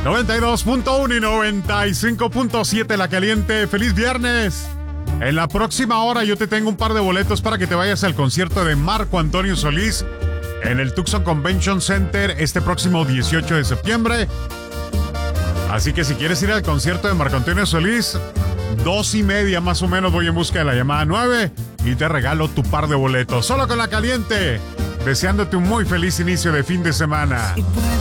92.1 y 95.7 La Caliente. ¡Feliz viernes! En la próxima hora yo te tengo un par de boletos para que te vayas al concierto de Marco Antonio Solís en el Tucson Convention Center este próximo 18 de septiembre. Así que si quieres ir al concierto de Marco Antonio Solís, 2:30 más o menos voy en busca de la llamada 9 y te regalo tu par de boletos. Solo con La Caliente, deseándote un muy feliz inicio de fin de semana.